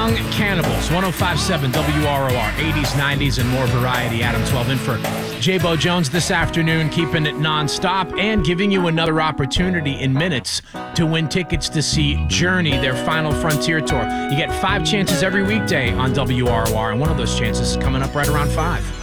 Young Cannibals, 105.7 WROR, 80s, 90s, and more variety. Adam 12 in for J-Bo Jones this afternoon, keeping it nonstop and giving you another opportunity in minutes to win tickets to see Journey, their Final Frontier tour. You get 5 chances every weekday on WROR, and one of those chances is coming up right around 5.